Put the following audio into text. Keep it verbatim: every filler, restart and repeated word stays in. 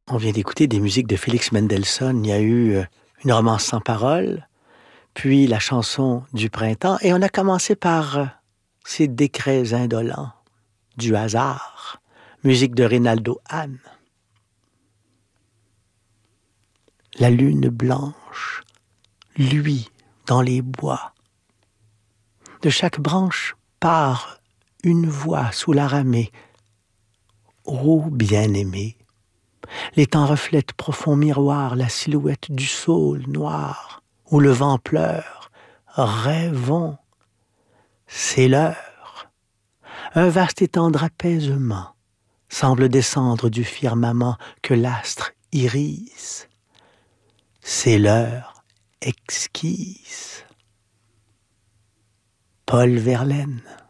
On vient d'écouter des musiques de Félix Mendelssohn. Il y a eu une romance sans paroles, puis la chanson du printemps, et on a commencé par ces décrets indolents du hasard, musique de Reynaldo Hahn. La lune blanche, lui dans les bois. De chaque branche part une voix sous la ramée. Ô bien-aimé, les temps reflètent profond miroir la silhouette du saule noir où le vent pleure. Rêvons, c'est l'heure. Un vaste étang d'apaisement semble descendre du firmament que l'astre irise. C'est l'heure exquise. Paul Verlaine.